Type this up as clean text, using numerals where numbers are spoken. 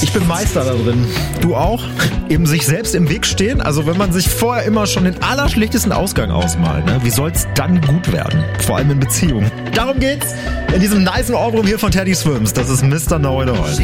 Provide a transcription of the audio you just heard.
Ich bin Meister da drin. Du auch? Eben sich selbst im Weg stehen? Also wenn man sich vorher immer schon den allerschlechtesten Ausgang ausmalt, ne? Wie soll's dann gut werden? Vor allem in Beziehungen. Darum geht's in diesem nicen Ohrwurm hier von Teddy Swims. Das ist Mr. Know It All.